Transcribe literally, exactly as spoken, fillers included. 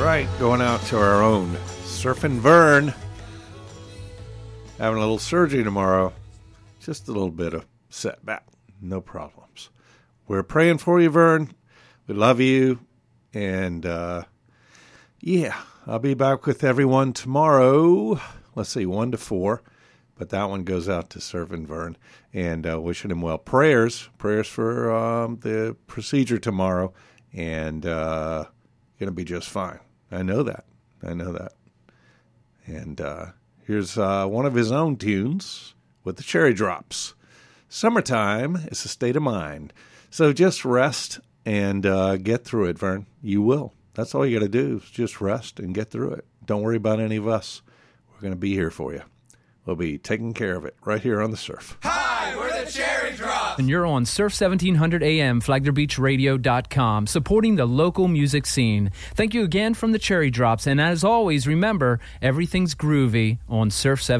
right, going out to our own Surfing Vern. Having a little surgery tomorrow. Just a little bit of setback. No problems. We're praying for you, Vern. We love you. And, uh, yeah, I'll be back with everyone tomorrow. Let's see, one to four. But that one goes out to Surfing Vern. And uh, wishing him well. Prayers. Prayers for um, the procedure tomorrow. And uh, going to be just fine. I know that. I know that. And uh, here's uh, one of his own tunes with the Cherry Drops. Summertime is a state of mind. So just rest and uh, get through it, Vern. You will. That's all you got to do is just rest and get through it. Don't worry about any of us. We're going to be here for you. We'll be taking care of it right here on the Surf. Hi, we're the Cherry Drops. And you're on Surf seventeen hundred A M, Flagler Beach Radio dot com, supporting the local music scene. Thank you again from the Cherry Drops. And as always, remember, everything's groovy on Surf seventeen.